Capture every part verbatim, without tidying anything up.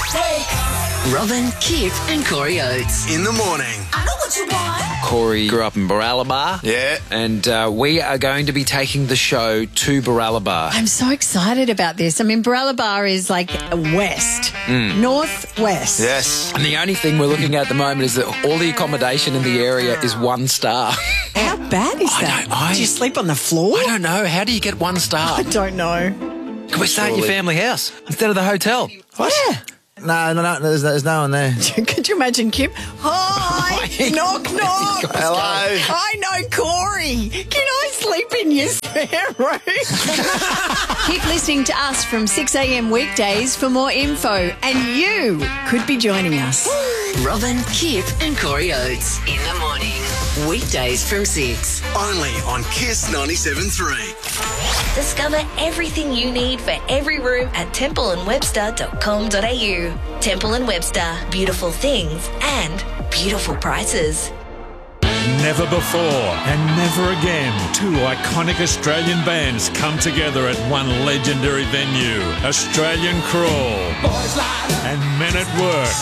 Robin, Kip and Corey Oates. In the morning. I know what you want. Corey grew up in Baralaba. Yeah. And uh, we are going to be taking the show to Baralaba. I'm so excited about this. I mean, Baralaba is like west, Mm. northwest. Yes. And the only thing we're looking at at the moment is that all the accommodation in the area is one star. How bad is I that? don't- I- Do you sleep on the floor? I don't know. How do you get one star? I don't know. Can we stay at your family house instead of the hotel? What? Yeah. No, no, no, there's, there's no one there. Could you imagine Kip? Hi, knock, knock. Hello. I know Corey. Can I sleep in your spare room? Keep listening to us from six a.m. weekdays for more info, and you could be joining us. Robin, Kip and Corey Oates. In the morning. Weekdays from six. Only on Kiss ninety-seven point three. Discover everything you need for every room at temple and webster dot com dot a u. Temple and Webster, beautiful things and beautiful prices. Never before and never again, two iconic Australian bands come together at one legendary venue, Australian Crawl and Men at Work.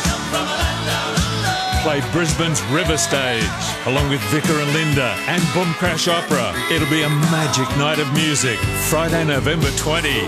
Play Brisbane's River Stage, along with Vicar and Linda and Boom Crash Opera. It'll be a magic night of music, Friday, November twentieth.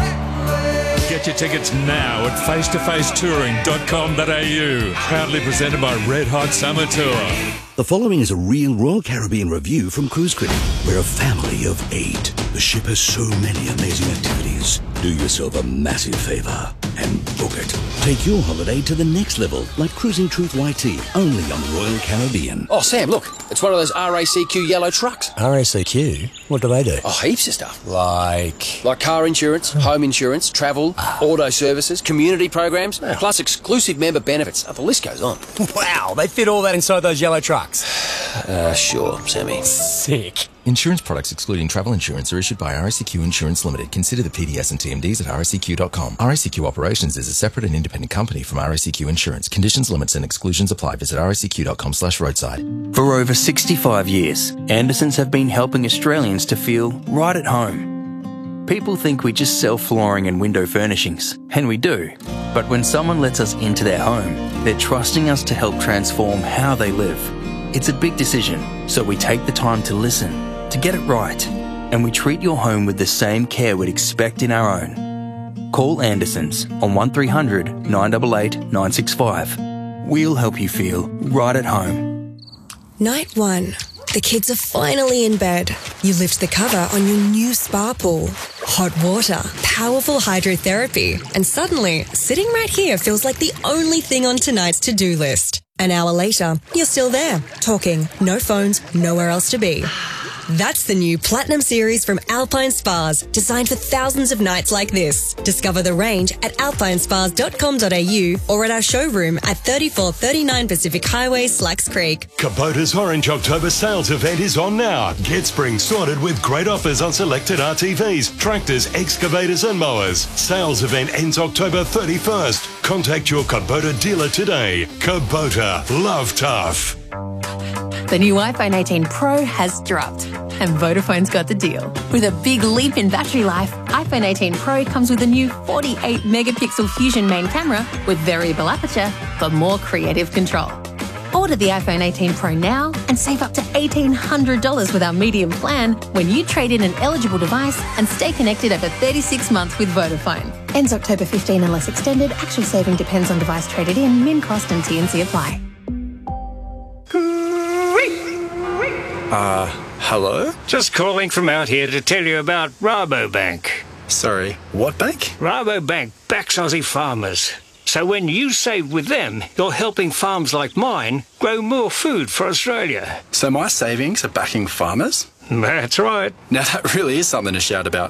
Get your tickets now at face to face touring dot com dot a u. Proudly presented by Red Hot Summer Tour. The following is a real Royal Caribbean review from Cruise Critic. We're a family of eight. The ship has so many amazing activities. Do yourself a massive favour and book it. Take your holiday to the next level, like Cruising Truth Y T, only on the Royal Caribbean. Oh, Sam, look, it's one of those R A C Q yellow trucks. R A C Q? What do they do? Oh, heaps of stuff. Like... Like car insurance, home insurance, travel, auto services, community programs, plus exclusive member benefits. Oh, the list goes on. Wow, they fit all that inside those yellow trucks. Uh, sure, Sammy. Sick. Insurance products excluding travel insurance are issued by R A C Q Insurance Limited. Consider the P D S and T M Ds at R A C Q dot com. R A C Q Operations is a separate and independent company from R A C Q Insurance. Conditions, limits and exclusions apply. Visit R A C Q dot com slash roadside. For over sixty-five years, Andersons have been helping Australians to feel right at home. People think we just sell flooring and window furnishings, and we do. But when someone lets us into their home, they're trusting us to help transform how they live. It's a big decision, so we take the time to listen, to get it right, and we treat your home with the same care we'd expect in our own. Call Andersons on one three hundred nine eight eight nine six five. We'll help you feel right at home. Night one. The kids are finally in bed. You lift the cover on your new spa pool. Hot water, powerful hydrotherapy, and suddenly, sitting right here feels like the only thing on tonight's to-do list. An hour later, you're still there, talking, no phones, nowhere else to be. That's the new Platinum Series from Alpine Spas, designed for thousands of nights like this. Discover the range at alpine spas dot com dot a u or at our showroom at thirty-four thirty-nine Pacific Highway, Slacks Creek. Kubota's Orange October sales event is on now. Get spring sorted with great offers on selected R T Vs, tractors, excavators and mowers. Sales event ends October thirty-first. Contact your Kubota dealer today. Kubota, love tough. The new iPhone eighteen Pro has dropped, and Vodafone's got the deal. With a big leap in battery life, iPhone eighteen Pro comes with a new forty-eight megapixel Fusion main camera with variable aperture for more creative control. Order the iPhone eighteen Pro now and save up to eighteen hundred dollars with our medium plan when you trade in an eligible device and stay connected over thirty-six months with Vodafone. Ends October fifteenth unless extended. Actual saving depends on device traded in. Min cost and T and C apply. Uh, hello? Just calling from out here to tell you about Rabobank. Sorry, what bank? Rabobank backs Aussie farmers. So when you save with them, you're helping farms like mine grow more food for Australia. So my savings are backing farmers? That's right. Now that really is something to shout about.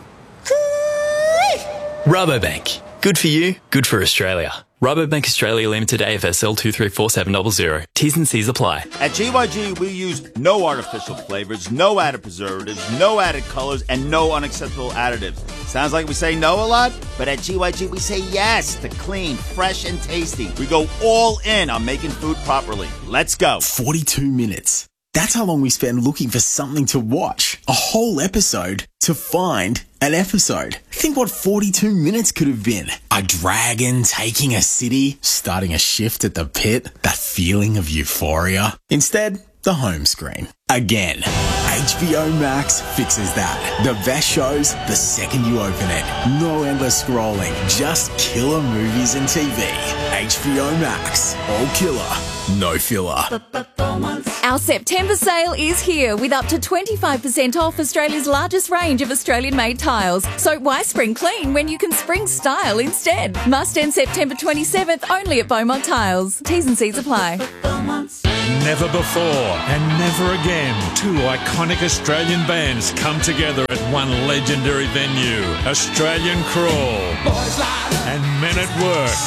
Rabobank. Good for you, good for Australia. Rabobank Australia Limited A F S L two three four seven zero zero. T's and C's apply. At G Y G, we use no artificial flavors, no added preservatives, no added colors, and no unacceptable additives. Sounds like we say no a lot, but at G Y G, we say yes to clean, fresh, and tasty. We go all in on making food properly. Let's go. forty-two minutes. That's how long we spend looking for something to watch. A whole episode to find an episode. Think what forty-two minutes could have been. A dragon taking a city, starting a shift at the pit, that feeling of euphoria. Instead, the home screen. Again. H B O Max fixes that. The best shows the second you open it. No endless scrolling, just killer movies and T V. H B O Max. All killer, no filler. Our September sale is here with up to twenty-five percent off Australia's largest range of Australian-made tiles. So why spring clean when you can spring style instead? Must end September twenty-seventh only at Beaumont Tiles. T's and C's apply. Never before and never again, two iconic Australian bands come together at one legendary venue. Australian Crawl and Men at Work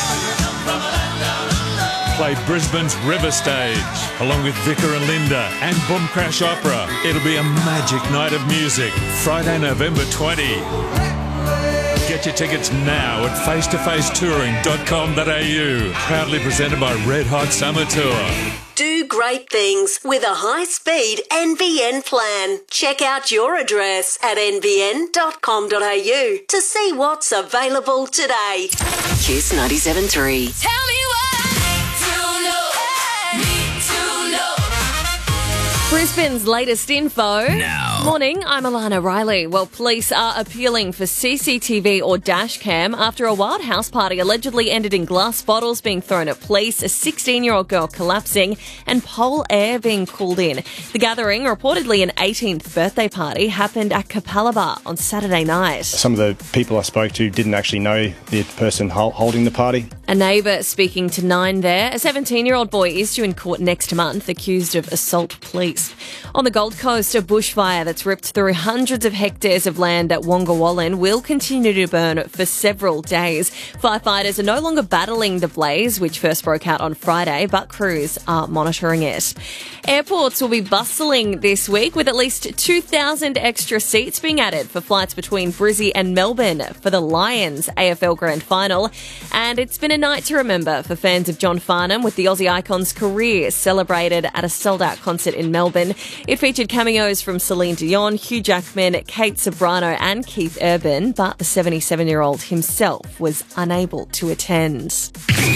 play Brisbane's River Stage, along with Vicar and Linda and Boom Crash Opera. It'll be a magic night of music, Friday, November twentieth. Get your tickets now at face to face touring dot com dot a u. Proudly presented by Red Hot Summer Tour. Do great things with a high-speed N B N plan. Check out your address at n b n dot com dot a u to see what's available today. Kiss ninety-seven point three. Tell me Brisbane's latest info. Now. Morning, I'm Alana Riley. Well, police are appealing for C C T V or dash cam after a wild house party allegedly ended in glass bottles being thrown at police, a sixteen-year-old girl collapsing, and pole air being called in. The gathering, reportedly an eighteenth birthday party, happened at Capalaba on Saturday night. Some of the people I spoke to didn't actually know the person holding the party. A neighbour speaking to Nine there. A seventeen-year-old boy is due in court next month, accused of assault police. On the Gold Coast, a bushfire that's ripped through hundreds of hectares of land at Wongawallen will continue to burn for several days. Firefighters are no longer battling the blaze, which first broke out on Friday, but crews are monitoring it. Airports will be bustling this week with at least two thousand extra seats being added for flights between Brizzy and Melbourne for the Lions A F L Grand Final. And it's been a night to remember for fans of John Farnham, with the Aussie icon's career celebrated at a sold-out concert in Melbourne. It featured cameos from Celine Dion, Hugh Jackman, Kate Sobrano and Keith Urban, but the seventy-seven-year-old himself was unable to attend.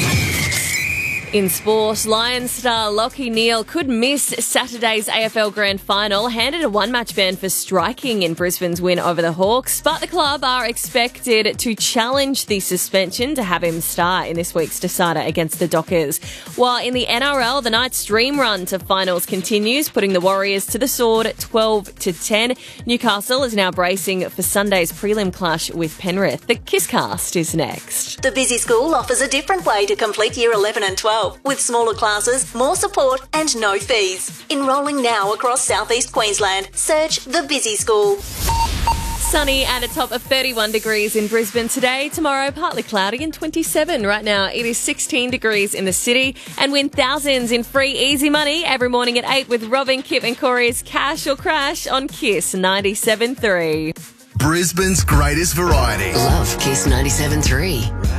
In sport, Lions star Lachie Neale could miss Saturday's A F L Grand Final, handed a one-match ban for striking in Brisbane's win over the Hawks, but the club are expected to challenge the suspension to have him start in this week's decider against the Dockers. While in the N R L, the night's dream run to finals continues, putting the Warriors to the sword at twelve to ten. Newcastle is now bracing for Sunday's prelim clash with Penrith. The Kisscast is next. The Busy School offers a different way to complete Year eleven and twelve, with smaller classes, more support and no fees. Enrolling now across southeast Queensland. Search The Busy School. Sunny and a top of thirty-one degrees in Brisbane today. Tomorrow, partly cloudy and twenty-seven. Right now, it is sixteen degrees in the city. And win thousands in free easy money every morning at eight with Robin, Kip and Corey's Cash or Crash on Kiss ninety-seven point three. Brisbane's greatest variety. Love Kiss ninety-seven point three.